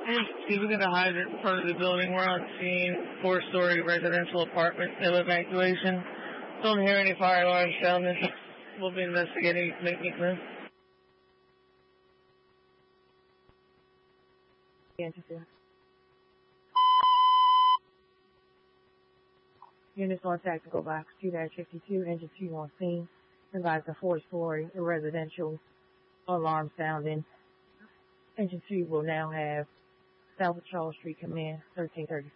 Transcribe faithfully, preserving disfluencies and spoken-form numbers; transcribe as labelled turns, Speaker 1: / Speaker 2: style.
Speaker 1: Hey, we got a hydrant in front of the building. We're on scene, four-story residential apartment, no evacuation. Don't hear any fire alarms sounding. We'll be investigating maintenance now.
Speaker 2: Units on tactical box two fifty-two, engine two on scene. Advise a four-story residential alarm sounding. Engine two will now have South Charles Street Command, thirteen thirty.